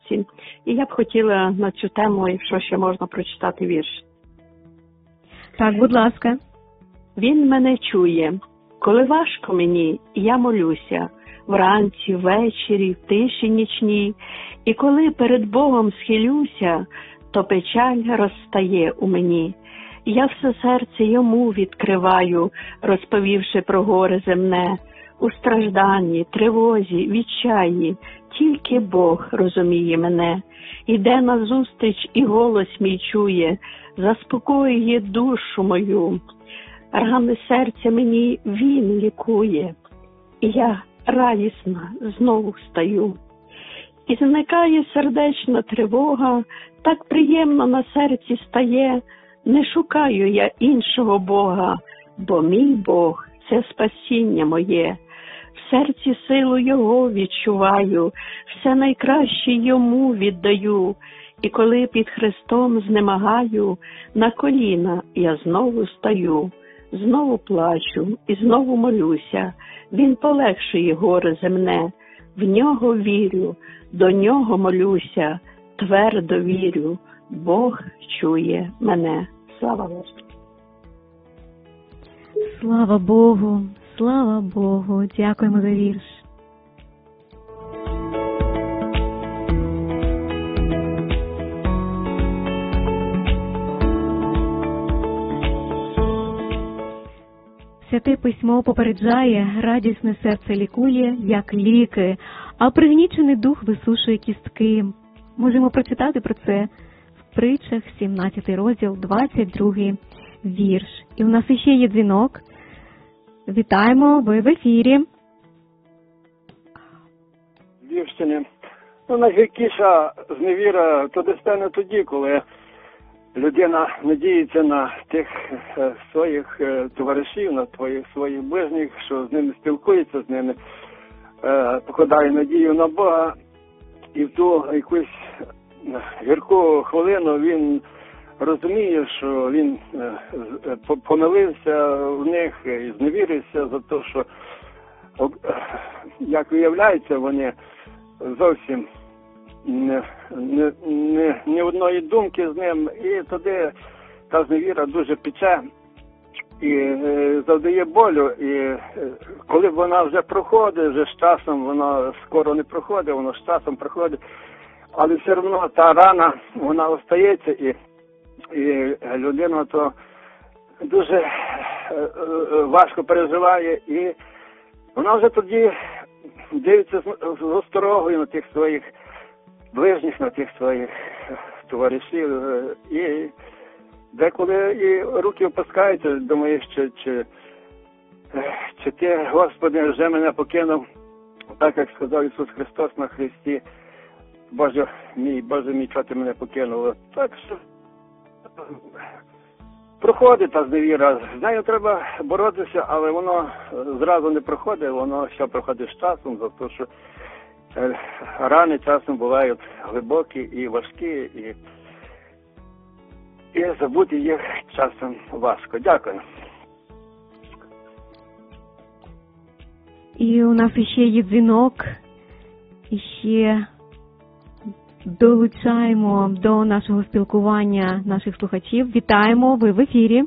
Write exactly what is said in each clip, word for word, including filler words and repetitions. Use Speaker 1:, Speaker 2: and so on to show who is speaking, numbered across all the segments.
Speaker 1: серці. І я б хотіла на цю тему, якщо ще можна, прочитати вірш.
Speaker 2: Так, будь ласка.
Speaker 1: Він мене чує, коли важко мені, я молюся, вранці, ввечері, в тиші нічній, і коли перед Богом схилюся, то печаль розстає у мені. Я все серце йому відкриваю, розповівши про горе земне, у стражданні, тривозі, відчаї, тільки Бог розуміє мене. Іде назустріч і голос мій чує, заспокоює душу мою. Рани серця мені він лікує, і я радісна знову стаю. І зникає сердечна тривога, так приємно на серці стає, не шукаю я іншого Бога, бо мій Бог – це спасіння моє. В серці силу Його відчуваю, все найкраще Йому віддаю. І коли під Христом знемагаю, на коліна я знову стаю. Знову плачу і знову молюся, Він полегшує горе земне. В Нього вірю, до Нього молюся, твердо вірю, Бог чує мене. Слава Господу!
Speaker 2: Слава Богу, слава Богу, дякуємо за вірш. Святе письмо попереджає, радісне серце лікує, як ліки, а пригнічений дух висушує кістки. Можемо прочитати про це в притчах, сімнадцятий розділ, двадцять другий вірш. І в нас іще є дзвінок. Вітаємо, ви в ефірі.
Speaker 3: Дівчині, ну, найгіркіша зневіра то десь тоді, коли людина надіється на тих е, своїх е, товаришів, на твоїх своїх ближніх, що з ними спілкується, з ними е, покладає надію на Бога, і в ту якусь гірку хвилину він розуміє, що він е, помилився в них і зневірився за те, що, е, як виявляється, вони зовсім Не, не, не, ні одної думки з ним, і тоді та зневіра дуже пече і е, завдає болю, і е, коли вона вже проходить, вже з часом, вона скоро не проходить, воно з часом проходить, але все одно та рана, вона остається, і, і людина то дуже е, е, важко переживає, і вона вже тоді дивиться з, з осторогою на тих своїх ближніх, на тих своїх товаришів, і деколи і руки опускаються, думаєш, чи, чи, чи ти, Господи, вже мене покинув, так як сказав Ісус Христос на Христі, Боже мій, Боже мій, чого ти мене покинув. Так що проходить та зневіра, з нею треба боротися, але воно зразу не проходить, воно ще проходить з часом, за те, що рани часом бувають глибокі і важкі, і, і забути їх часом важко. Дякую.
Speaker 2: І у нас ще є дзвінок, і ще долучаємо до нашого спілкування наших слухачів. Вітаємо, ви в ефірі.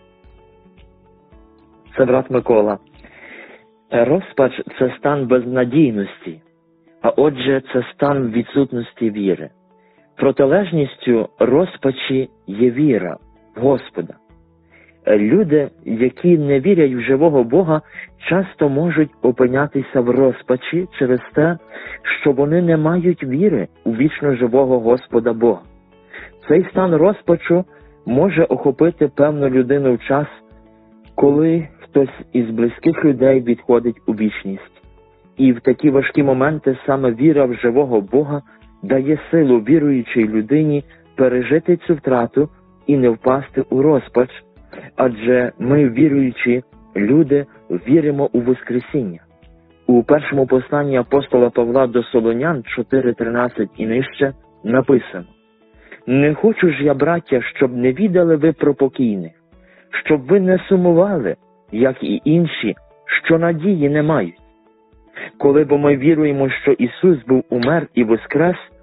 Speaker 4: Це брат Микола. Розпач – це стан безнадійності. А отже, це стан відсутності віри. Протилежністю розпачі є віра в Господа. Люди, які не вірять в живого Бога, часто можуть опинятися в розпачі через те, що вони не мають віри у вічно живого Господа Бога. Цей стан розпачу може охопити певну людину в час, коли хтось із близьких людей відходить у вічність. І в такі важкі моменти саме віра в живого Бога дає силу віруючій людині пережити цю втрату і не впасти у розпач, адже ми, віруючі люди, віримо у Воскресіння. У першому посланні апостола Павла до Солонян чотири тринадцять і нижче написано: «Не хочу ж я, браття, щоб не відали ви про покійних, щоб ви не сумували, як і інші, що надії не мають. Коли бо ми віруємо, що Ісус був умер і воскрес,